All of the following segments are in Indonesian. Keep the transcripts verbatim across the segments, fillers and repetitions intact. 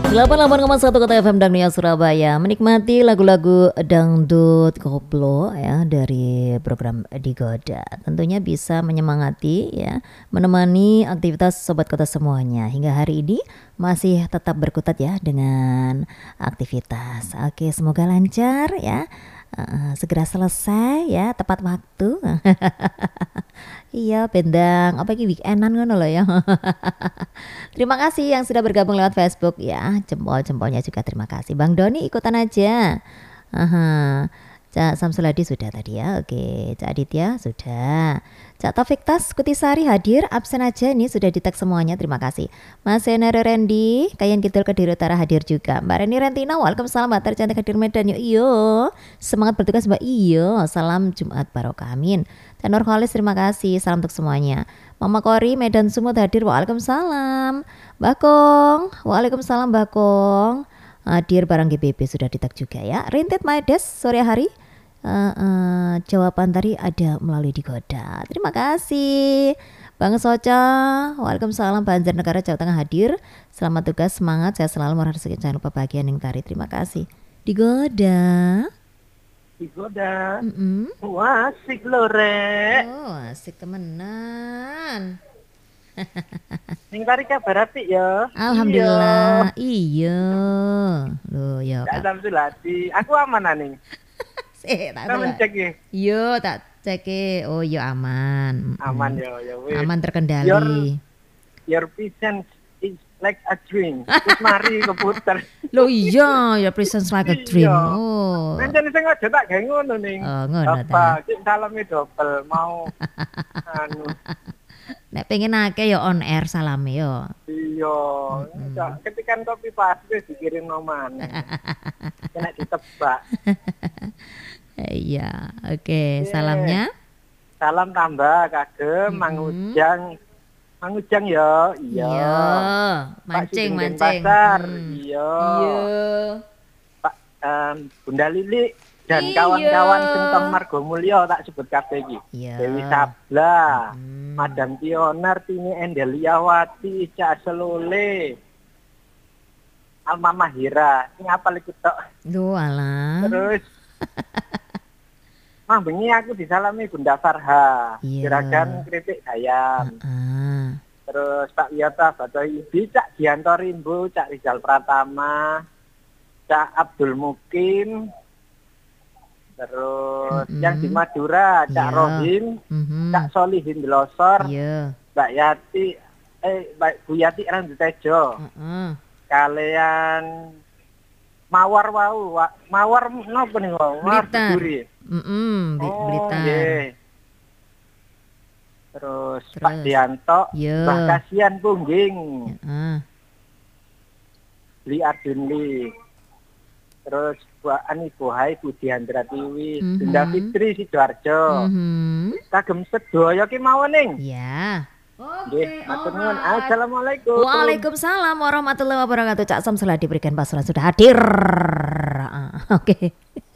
delapan puluh delapan koma satu Kota F M Dangnia Surabaya, menikmati lagu-lagu dangdut koplo ya dari program Digoda. Tentunya bisa menyemangati ya, menemani aktivitas sobat kota semuanya. Hingga hari ini masih tetap berkutat ya dengan aktivitas. Oke, semoga lancar ya. Uh, segera selesai ya, tepat waktu. Iya, bendang apa iki weekendan ngono loh ya. Terima kasih yang sudah bergabung lewat Facebook ya. Jempol-jempolnya juga terima kasih. Bang Doni ikutan aja. Aha. Cak Samsuladi sudah tadi ya. Oke, Cak Aditya sudah. Cak Taufik Tas Kutisari hadir, absen aja nih, sudah di tag semuanya, terima kasih. Mas Senare Randy, Kayan Kidul Kediri Utara hadir juga. Mbak Reni Rentina, waalaikumsalam, Mbak tercantik hadir Medan, yuk iyo. Semangat bertugas Mbak, iyo. Salam Jumat Barokah, amin. Dan Nurholis, terima kasih, salam untuk semuanya. Mama Kori Medan Sumut hadir, waalaikumsalam. Bakong, waalaikumsalam Bakong. Hadir barang G B B sudah di tag juga ya. Rintit Maides sore hari. Uh, uh, jawaban tadi ada melalui Digoda. Terima kasih Bang Soca. Waalaikumsalam. Banjarnegara Jawa Tengah hadir. Selamat tugas, semangat, saya selalu merasa rezeki, jangan lupa bahagia ning tari. Terima kasih. Digoda. Digoda. Mm-mm. Wah, asik lho, Rek. Oh, asik temenan. Ning tari kabar apik ya. Alhamdulillah. Iya. Loh ya. Kak Samsuladi. Aku aman ning. Sik, tak Kamu cek ya? Yo, tak cek. Oh, yo aman. Aman ya, ya wis. Aman terkendali. Your, your presence is like a dream. Terus mari keputar. Loh iya, your presence like a dream. Oh. Nanti sing aja tak gawe ngono ning. Oh, ngono ta. Apa? Cek salame dobel mau anu. Nek pengen akeh yo on air salame yo. Iya. Mm-hmm. Ketikan kopi pasti dikirim noman. Kena ditebak. Iya, oke. Okay. Yeah. Salamnya? Salam tambah kagem mm-hmm. Mangujang. Mangujang ya. Iya. Mancing, mancing. Pasar. Hmm. Iya. Iya. Pak um, Bunda Lili dan iyo. Kawan-kawan Sentong Margo Mulyo tak sebut kabeh iki. Dewi Sabla, hmm. Madam Pioner, Tini Endeliawati, Ica Selole, Alma Mahira. Sing apal iku tok. Duh alah. Terus Mah bengi aku disalami Bunda Farha, yeah. Juragan Kritik Ayam. Uh-uh. Terus Pak Wiyata Bato Ibi, Cak Gianto Rimbo, Cak Rizal Pratama, Cak Abdul Mukim. Terus mm-hmm. yang di Madura, Cak yeah. Rohim, mm-hmm. Cak Solihin Delosor, yeah. Mbak Yati, eh Mbak Bu Yati Randutejo, uh-uh. kalian Mawar wau, wa, Mawar napa nih wau? Mawar Duri. Mm-mm, oh, Blitar. Yeah. Terus, Terus Pak Dianto, yeah. Mbak Kasian Pungging, uh. Li Ardunli. Terus Mbak Ani Bohai, Budi Handra Tiwi, mm-hmm. Bunda Fitri Sidoarjo. Mm-hmm. Kagem sedaya ki mawon ning. Iya. Oke, matur nuwun. Assalamualaikum. Waalaikumsalam warahmatullahi wabarakatuh. Cak Samsuladi diberikan pasuran sudah hadir. Oke.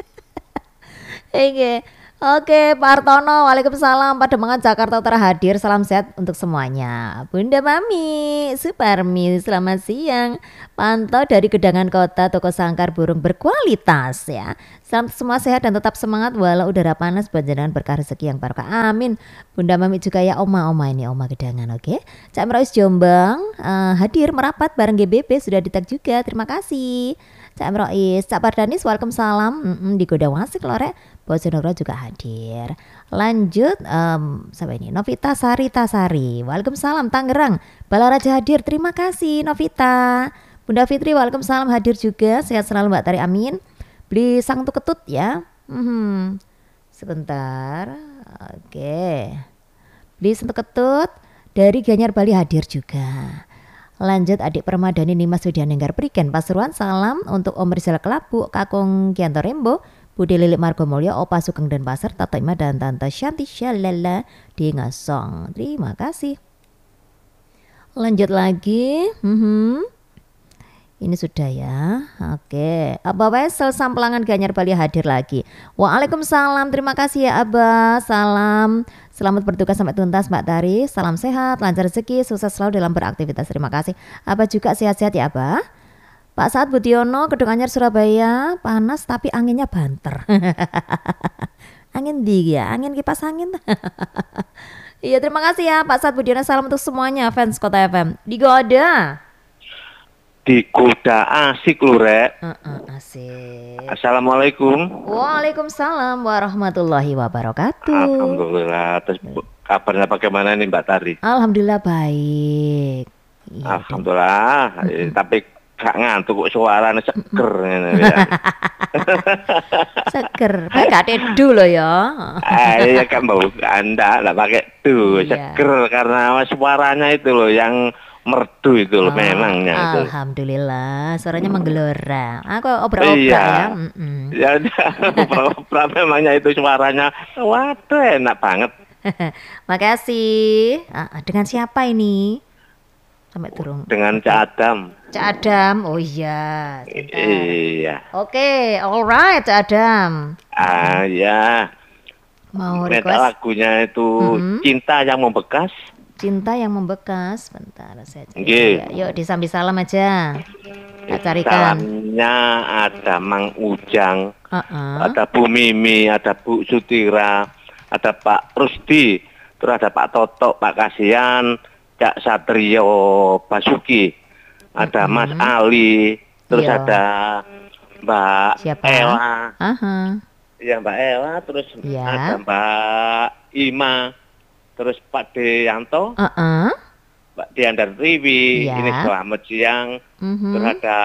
Oke. Oke, Pak Artono, waalaikumsalam. Pademangan Jakarta Utara hadir. Salam sehat untuk semuanya. Bunda Mami, Suparmi, selamat siang. Pantau dari Gedangan Kota, toko sangkar burung berkualitas ya. Salam semua sehat dan tetap semangat walau udara panas, panjenengan berkah rezeki yang barokah. Amin. Bunda Mami juga ya, oma-oma ini, oma Gedangan, oke. Cak Merois Jombang uh, hadir merapat bareng G B B, sudah di-tag juga. Terima kasih. Cak Merois, Cak Pardanis, waalaikumsalam. Mm-mm, di Goda Wasik lore. Bojonegoro juga hadir. Lanjut um, sampai ini Novita Sari Tasari. Waalaikumsalam Tangerang. Balaraja hadir. Terima kasih Novita. Bunda Fitri waalaikumsalam hadir juga. Sehat selalu Mbak Tari, amin. Beli sang tuh ketut ya. Hmm. Sebentar. Oke. Beli sentuh ketut dari Gianyar Bali hadir juga. Lanjut adik Permadani Nimas Widianenggar Prigen Pasuruan, salam untuk Om Rizal Kelabu, Kakung Kianto Rembo, Budi Lilik Margo Mulyo, Opa Sugeng dan Pasar, Tata Ima dan Tante Shanti Shalala di Ngasong. Terima kasih. Lanjut lagi. Mm-hmm. Ini sudah ya. Oke. Abah Wesel Sampelangan Gianyar Bali hadir lagi. Waalaikumsalam. Terima kasih ya Abah. Salam. Selamat bertugas sampai tuntas Mbak Tari. Salam sehat, lancar rezeki, sukses selalu dalam beraktivitas. Terima kasih. Abah juga sehat-sehat ya Abah. Pak Saat Budiono, Kedung Anyar Surabaya, panas tapi anginnya banter. Angin di ya, angin kipas angin. Iya, terima kasih ya Pak Saat Budiono, salam untuk semuanya fans Kota F M. Digoda. Digoda asik lu, Rek. Uh-uh, asik. Assalamualaikum. Waalaikumsalam warahmatullahi wabarakatuh. Alhamdulillah. Terus kabarnya bagaimana nih Mbak Tari? Alhamdulillah baik. Iya, alhamdulillah. Eh, tapi gak ngantuk kok suaranya seger. Ya. Seger. Pakai gak tedu loh ya. Ah, iya kan bau Anda enggak pakai tuh, iya. Seger karena suaranya itu loh yang merdu itu loh, oh, memangnya itu. Alhamdulillah, suaranya menggelora. Aku obrak-obrak iya. Ya. Mm-mm. Ya obrak-obrak memangnya itu suaranya. Waduh, enak banget. Makasih. Ah, dengan siapa ini? Sampai turun. Dengan Cak Adam. Cak Adam. Oh iya. Cinta. Iya. Oke, okay, alright Cak Adam. Ah ya. Mau request request lagunya itu mm-hmm. Cinta Yang Membekas. Cinta Yang Membekas. Bentar saya cari. Okay. Yuk disambi salam aja. Kita carikan. Salamnya ada Mang Ujang, uh-uh. ada Bu Mimi, ada Bu Sutira, ada Pak Rusdi, terus ada Pak Toto, Pak Kasihan, Cak Satrio Basuki, ada uh-huh. Mas Ali, terus Yo. Ada Mbak Siapa? Ella, uh-huh. ya Mbak Ella, terus ya. Ada Mbak Ima, terus Pak Deyanto, uh-uh. Mbak Diandar Triwi, ya. Ini selamat siang, uh-huh. terus ada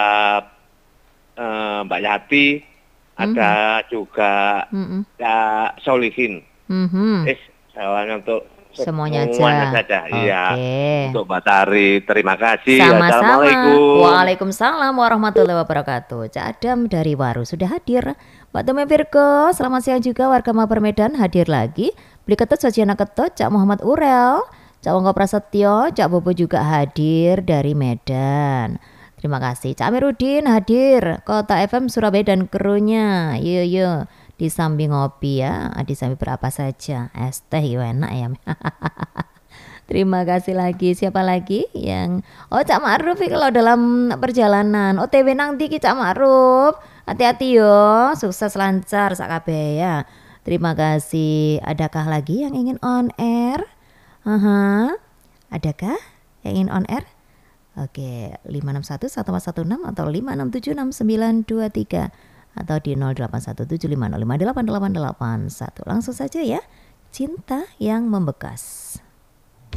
uh, Mbak Yati, uh-huh. ada juga uh-huh. ya, Solihin. Uh-huh. Eh, salamnya untuk semuanya aja. Semuanya saja. Iya. Okay. Untuk Mbak Tari, terima kasih. Sama-sama. Assalamualaikum. Waalaikumsalam warahmatullahi wabarakatuh. Cak Adam dari Waru sudah hadir. Mbak Tome Virgo, selamat siang juga warga Mabar Medan hadir lagi. Beli ketut Sajiana Ketut, Cak Muhammad Urel, Cak Wongko Prasetyo, Cak Bobo juga hadir dari Medan. Terima kasih. Cak Amirudin hadir, Kota F M Surabaya dan krunya. Yo yo. Di sambi ngopi ya, di sambi berapa saja, es teh yo enak ya. Terima kasih lagi. Siapa lagi yang oh Cak Ma'ruf kalau dalam perjalanan O T W nang ndi ki Cak Ma'ruf, hati-hati yo, sukses lancar sak kabeh ya. Terima kasih. Adakah lagi yang ingin on air? Aha. Adakah yang ingin on air? Oke, lima enam satu satu empat satu enam atau lima enam tujuh enam sembilan dua tiga atau di nol delapan satu tujuh lima nol lima delapan delapan delapan satu. Langsung saja ya. Cinta Yang Membekas.